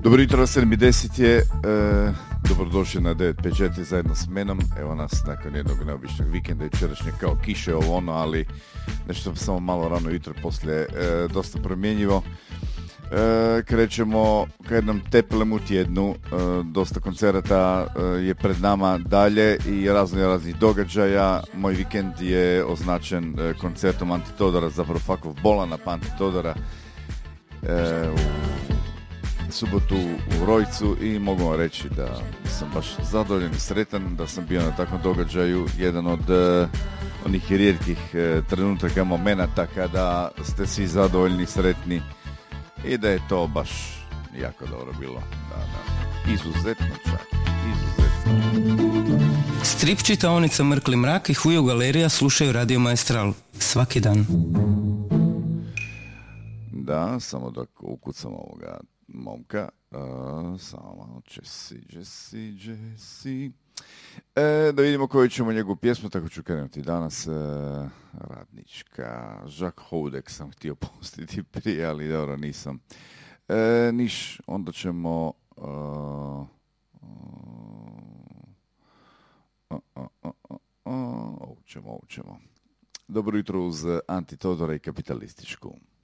Dobro jutro, 7:10 je, dobrodošli na 954 zajedno s menom. Evo nas nakon jednog neobičnog vikenda, jučerašnje kao kiše ovo ono, ali nešto samo malo rano jutro poslije dosta promjenjivo. Krećemo ka jednom teplemu tjednu, dosta koncerata je pred nama dalje i raznih događaja. Moj vikend je označen koncertom Ante Todora, zapravo Fakov Bolan pa Ante Todora u subotu u Rojcu i mogu vam reći da sam baš zadovoljan i sretan da sam bio na takvom događaju, jedan od onih rijetkih trenutaka, momenata kada ste svi zadovoljni, sretni i da je to baš jako dobro bilo. Da. Izuzetno čak, izuzetno. Strip čitaonica Mrkli mrak i Hujo galerija slušaju Radio Maestral svaki dan. Da, samo da ukucam ovoga momka. Samo malo, Jesse. Da vidimo koju ćemo njegovu pjesmu, tako ću krenuti danas. Radnička. Jacques Houdek sam htio pustiti prije, ali dobro, nisam. Niš, onda ćemo... Ovo ćemo. Dobro jutro uz Ante Todora i Kapitalističku.